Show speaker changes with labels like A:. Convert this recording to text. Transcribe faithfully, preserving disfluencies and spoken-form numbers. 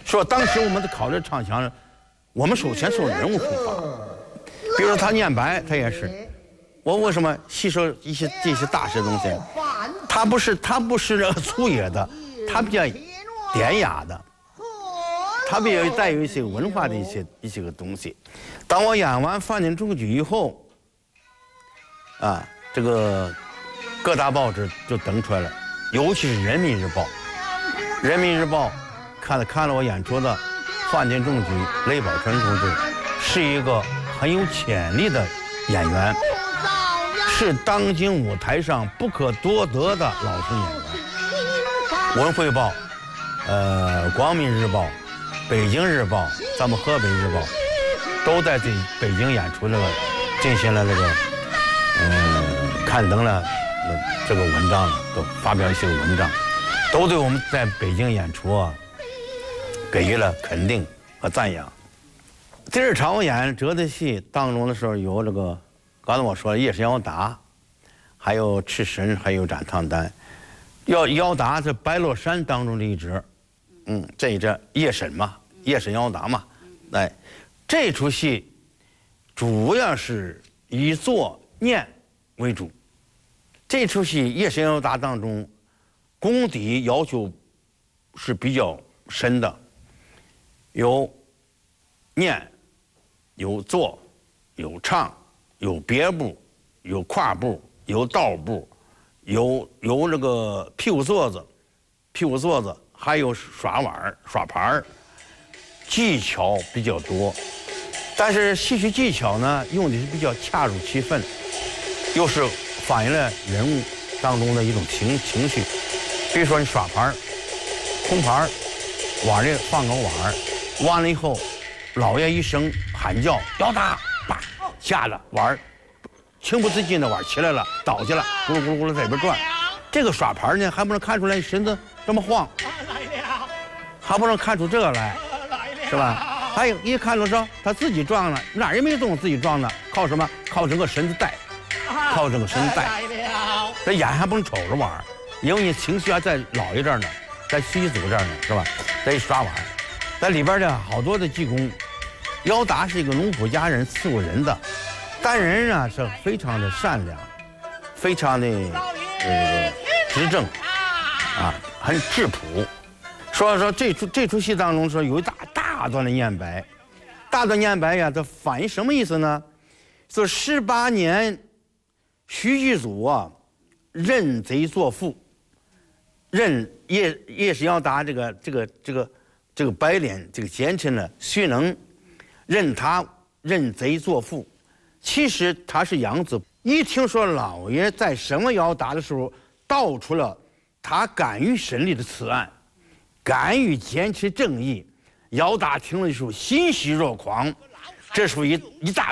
A: 说当时我们在考虑唱腔，我们首先从人物出发。比如说他念白，他也是。我为什么吸收一些这些大师的东西？他不是他不是那个粗野的，他比较典雅的，他比较带有一些文化的一些一些个东西。当我演完《范进中举》以后，啊，这个各大报纸就登出来了，尤其是《人民日报》。《人民日报》看了看了我演出的范进中举雷宝春同志，是一个很有潜力的演员，是当今舞台上不可多得的老生演员。《文汇报》、呃，《光明日报》、《北京日报》、咱们《河北日报》都在这北京演出那个进行了那个，嗯，刊登了这个文章，都发表一些文章，都对我们在北京演出啊给予了肯定和赞扬。第二场我演折子戏当中的时候，有这个刚才我说的叶神姚达，还有赤神，还有展唐丹。要姚达是白落山当中的一只，嗯，这一只叶神嘛，叶神姚达嘛，哎，这出戏主要是以作念为主。这出戏叶神姚达当中，功底要求是比较深的，有念，有做，有唱，有别步，有跨步，有倒步，有有这个屁股坐子，屁股坐子，还有耍碗耍盘儿，技巧比较多。但是戏曲技巧呢，用的是比较恰如其分，又是反映了人物当中的一种情情绪。比如说你耍盘儿，空盘儿，碗里放个碗，完了以后，老爷一声喊叫，姚达，啪，下了碗，情不自禁的碗起来了，倒下了，咕噜咕噜咕噜在里边转。这个耍盘呢，还不能看出来身子这么晃，还不能看出这个来，是吧？还有一看出说他自己撞了，哪儿也没动，自己撞的，靠什么？靠整个身子带，靠整个身子带。这眼还不能瞅着碗，因为你情绪还在老爷这儿呢，在西祖这儿呢，是吧？在一耍碗，在里边呢好多的技工。姚达是一个农夫家人，伺候人的，但人呢是非常的善良，非常的呃执政啊，很质朴。说说这出这出戏当中说有一大大段的念白，大段念白呀，它反映什么意思呢？说十八年，徐继祖啊，认贼作父，认叶叶神姚达这个这个这个这个白脸这个奸臣呢，徐能认他认贼作父。其实他是养子，一听说老爷在审问姚达的时候，道出了他敢于审理的此案，敢于坚持正义。姚达听了就欣喜若狂，这属于一大